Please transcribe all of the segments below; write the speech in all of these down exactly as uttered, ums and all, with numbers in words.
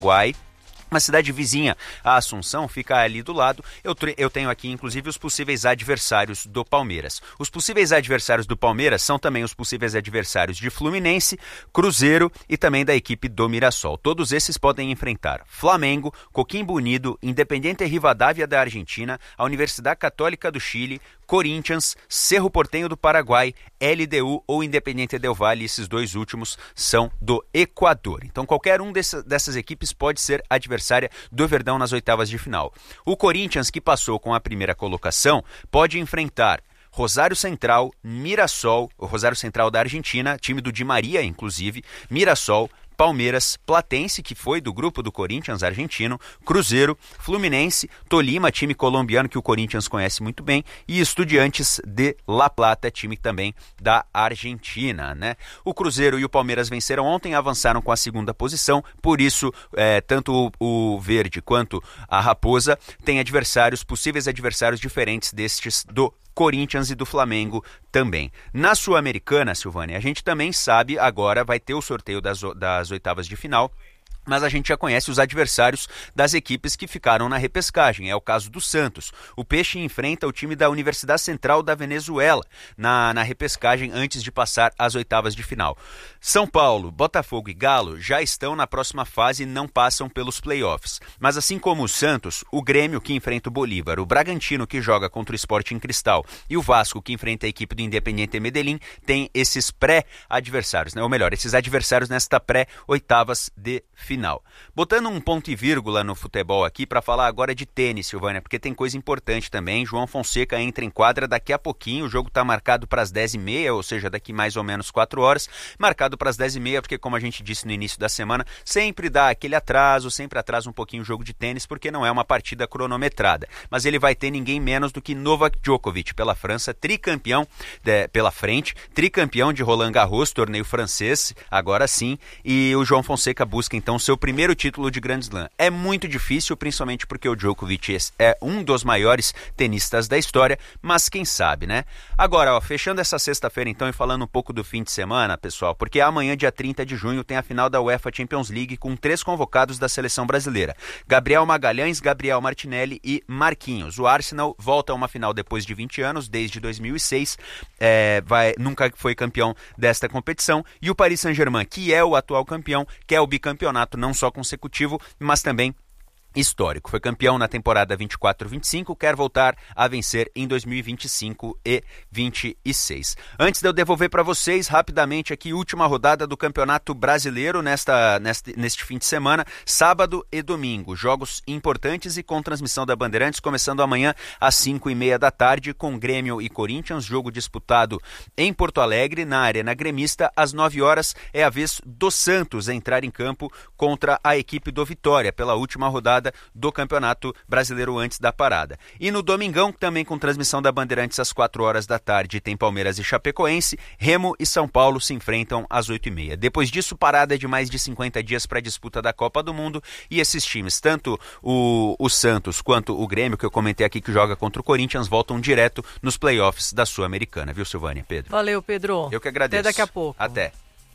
Paraguai. Uma cidade vizinha, a Assunção, fica ali do lado. Eu, eu tenho aqui, inclusive, os possíveis adversários do Palmeiras. Os possíveis adversários do Palmeiras são também os possíveis adversários de Fluminense, Cruzeiro e também da equipe do Mirassol. Todos esses podem enfrentar Flamengo, Coquimbo Unido, Independiente Rivadavia da Argentina, a Universidade Católica do Chile, Corinthians, Cerro Porteño do Paraguai, L D U ou Independiente del Valle. Esses dois últimos são do Equador. Então qualquer um desse, dessas equipes pode ser adversária do Verdão nas oitavas de final. O Corinthians, que passou com a primeira colocação, pode enfrentar Rosário Central, Mirassol, o Rosário Central da Argentina, time do Di Maria, inclusive, Mirassol, Palmeiras, Platense, que foi do grupo do Corinthians argentino, Cruzeiro, Fluminense, Tolima, time colombiano que o Corinthians conhece muito bem, e Estudiantes de La Plata, time também da Argentina, né? O Cruzeiro e o Palmeiras venceram ontem, avançaram com a segunda posição, por isso, é, tanto o, o Verde quanto a Raposa têm adversários, possíveis adversários diferentes destes do Corinthians e do Flamengo também. Na Sul-Americana, Silvânia, a gente também sabe, agora vai ter o sorteio das, das oitavas de final, mas a gente já conhece os adversários das equipes que ficaram na repescagem. É o caso do Santos. O Peixe enfrenta o time da Universidade Central da Venezuela na, na repescagem antes de passar às oitavas de final. São Paulo, Botafogo e Galo já estão na próxima fase e não passam pelos playoffs. Mas assim como o Santos, o Grêmio, que enfrenta o Bolívar, o Bragantino, que joga contra o Sporting Cristal, e o Vasco, que enfrenta a equipe do Independiente Medellín, tem esses pré-adversários, né? Ou melhor, esses adversários nesta pré-oitavas de final. Final. Botando um ponto e vírgula no futebol aqui para falar agora de tênis, Silvânia, porque tem coisa importante também. João Fonseca entra em quadra daqui a pouquinho, o jogo está marcado para as dez e meia, ou seja, daqui mais ou menos quatro horas, marcado para as dez e meia, porque como a gente disse no início da semana, sempre dá aquele atraso, sempre atrasa um pouquinho o jogo de tênis, porque não é uma partida cronometrada. Mas ele vai ter ninguém menos do que Novak Djokovic, pela França, tricampeão de, pela frente, tricampeão de Roland Garros, torneio francês, agora sim, e o João Fonseca busca então seu primeiro título de Grand Slam. É muito difícil, principalmente porque o Djokovic é um dos maiores tenistas da história, mas quem sabe, né? Agora, ó, fechando essa sexta-feira então e falando um pouco do fim de semana, pessoal, porque amanhã, dia trinta de junho, tem a final da UEFA Champions League com três convocados da seleção brasileira: Gabriel Magalhães, Gabriel Martinelli e Marquinhos. O Arsenal volta a uma final depois de vinte anos, desde dois mil e seis, é, vai, nunca foi campeão desta competição, e o Paris Saint-Germain, que é o atual campeão, quer o bicampeonato não só consecutivo, mas também histórico. Foi campeão na temporada vinte e quatro vinte e cinco, quer voltar a vencer em dois mil e vinte e cinco e vinte e seis. Antes de eu devolver para vocês rapidamente aqui, última rodada do Campeonato Brasileiro nesta, neste, neste fim de semana, sábado e domingo. Jogos importantes e com transmissão da Bandeirantes, começando amanhã às cinco e meia da tarde com Grêmio e Corinthians, jogo disputado em Porto Alegre, na Arena Gremista. Às nove horas é a vez do Santos entrar em campo contra a equipe do Vitória, pela última rodada do Campeonato Brasileiro antes da parada. E no domingão, também com transmissão da Bandeirantes às quatro horas da tarde, tem Palmeiras e Chapecoense, Remo e São Paulo se enfrentam às oito e meia. Depois disso, parada de mais de cinquenta dias para a disputa da Copa do Mundo, e esses times, tanto o, o Santos quanto o Grêmio, que eu comentei aqui que joga contra o Corinthians, voltam direto nos playoffs da Sul-Americana, viu, Silvânia? Pedro? Valeu, Pedro. Eu que agradeço. Até daqui a pouco. Até.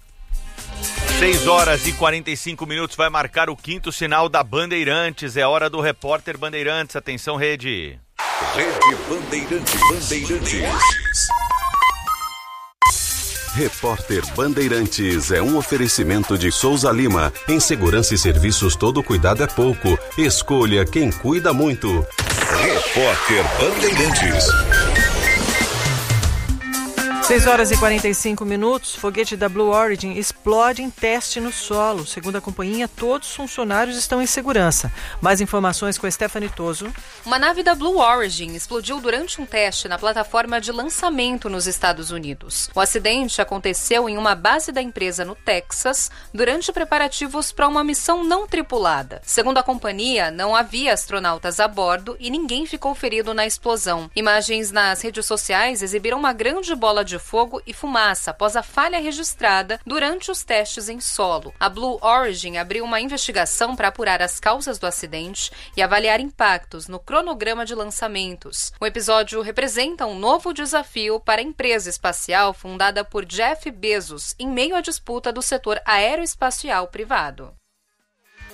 seis horas e quarenta e cinco minutos, vai marcar o quinto sinal da Bandeirantes. É hora do repórter Bandeirantes. Atenção, Rede. Rede Bandeirantes. Bandeirantes. Repórter Bandeirantes é um oferecimento de Souza Lima. Em segurança e serviços, todo cuidado é pouco. Escolha quem cuida muito. Repórter Bandeirantes. seis horas e quarenta e cinco minutos, foguete da Blue Origin explode em teste no solo. Segundo a companhia, todos os funcionários estão em segurança. Mais informações com Stephanie Toso. Uma nave da Blue Origin explodiu durante um teste na plataforma de lançamento nos Estados Unidos. O acidente aconteceu em uma base da empresa no Texas, durante preparativos para uma missão não tripulada. Segundo a companhia, não havia astronautas a bordo e ninguém ficou ferido na explosão. Imagens nas redes sociais exibiram uma grande bola de fogo e fumaça após a falha registrada durante os testes em solo. A Blue Origin abriu uma investigação para apurar as causas do acidente e avaliar impactos no cronograma de lançamentos. O episódio representa um novo desafio para a empresa espacial fundada por Jeff Bezos em meio à disputa do setor aeroespacial privado.